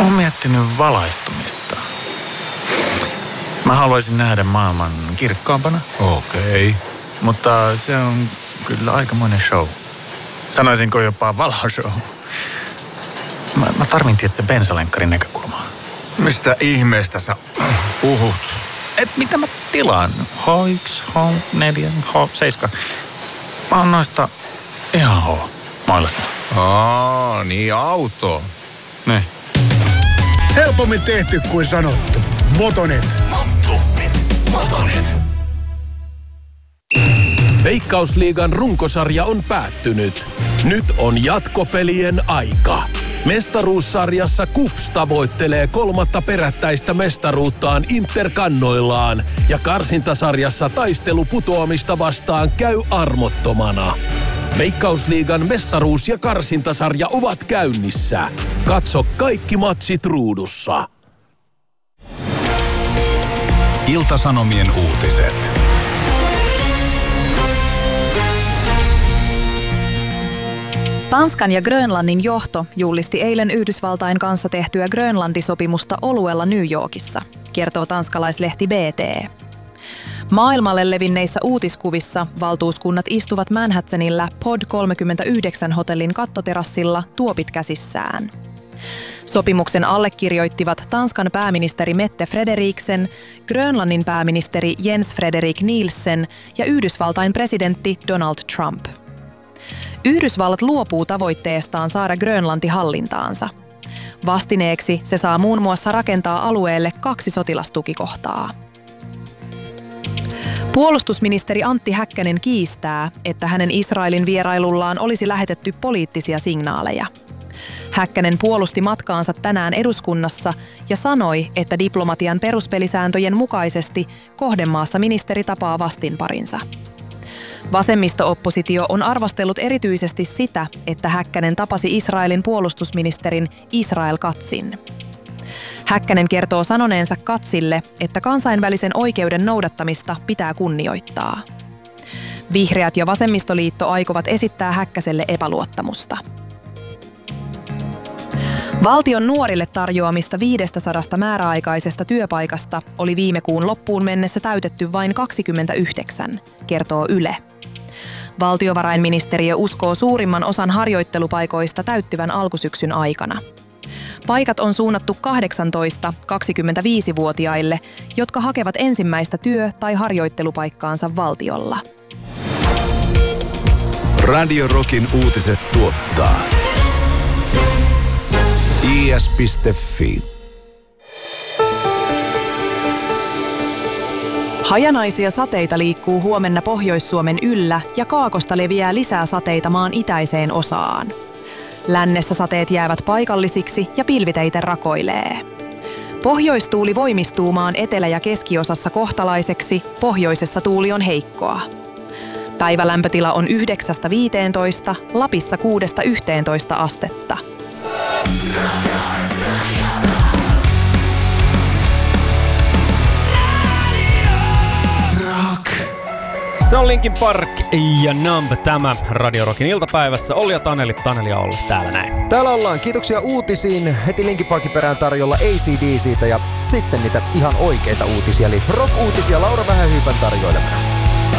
oon miettinyt valaistumista. Mä haluaisin nähdä maailman kirkkaampana. Okei. Mutta se on kyllä aikamoinen show. Sanoisinko jopa valoshow. Mä tarvin tietysti bensalenkkarin näkökulmaa. Mistä ihmeestä sä puhut? Mitä mä tilaan? H1, H4, H7. Mä oon noista ihan H-mailassa. Niin auto. Ne. Helpommin tehty kuin sanottu. Motonet. Motonet. Veikkausliigan runkosarja on päättynyt. Nyt on jatkopelien aika. Mestaruussarjassa KuPS tavoittelee 3. perättäistä mestaruuttaan Interkannoillaan ja karsintasarjassa taistelu putoamista vastaan käy armottomana. Veikkausliigan mestaruus- ja karsintasarja ovat käynnissä. Katso kaikki matsit ruudussa. Ilta-Sanomien uutiset. Tanskan ja Grönlannin johto julisti eilen Yhdysvaltain kanssa tehtyä Grönlanti-sopimusta oluella New Yorkissa, kertoo tanskalaislehti BT. Maailmalle levinneissä uutiskuvissa valtuuskunnat istuvat Manhattanilla Pod 39-hotellin kattoterassilla tuopit käsissään. Sopimuksen allekirjoittivat Tanskan pääministeri Mette Frederiksen, Grönlannin pääministeri Jens Frederik Nielsen ja Yhdysvaltain presidentti Donald Trump. Yhdysvallat luopuu tavoitteestaan saada Grönlanti hallintaansa. Vastineeksi se saa muun muassa rakentaa alueelle 2 sotilastukikohtaa. Puolustusministeri Antti Häkkänen kiistää, että hänen Israelin vierailullaan olisi lähetetty poliittisia signaaleja. Häkkänen puolusti matkaansa tänään eduskunnassa ja sanoi, että diplomatian peruspelisääntöjen mukaisesti kohdemaassa ministeri tapaa vastinparinsa. Vasemmisto-oppositio on arvostellut erityisesti sitä, että Häkkänen tapasi Israelin puolustusministerin Israel Katzin. Häkkänen kertoo sanoneensa Katzille, että kansainvälisen oikeuden noudattamista pitää kunnioittaa. Vihreät ja Vasemmistoliitto aikovat esittää Häkkäselle epäluottamusta. Valtion nuorille tarjoamista 500 määräaikaisesta työpaikasta oli viime kuun loppuun mennessä täytetty vain 29, kertoo Yle. Valtiovarainministeriö uskoo suurimman osan harjoittelupaikoista täyttyvän alkusyksyn aikana. Paikat on suunnattu 18-25-vuotiaille, jotka hakevat ensimmäistä työ- tai harjoittelupaikkaansa valtiolla. Radio Rockin uutiset tuottaa is.fi. Hajanaisia sateita liikkuu huomenna Pohjois-Suomen yllä ja kaakosta leviää lisää sateita maan itäiseen osaan. Lännessä sateet jäävät paikallisiksi ja pilviteitä rakoilee. Pohjoistuuli voimistuu maan etelä- ja keskiosassa kohtalaiseksi, pohjoisessa tuuli on heikkoa. Päivälämpötila on 9-15, Lapissa 6-11 astetta. Se on Linkin Park ja Numb tämä Radio Rockin iltapäivässä. Olli ja Taneli, Taneli ja Olli täällä näin. Täällä ollaan. Kiitoksia uutisiin. Heti Linkin Parkin perään tarjolla AC/DC:tä ja sitten niitä ihan oikeita uutisia. Eli rock-uutisia Laura Vähähyypän tarjoilemana.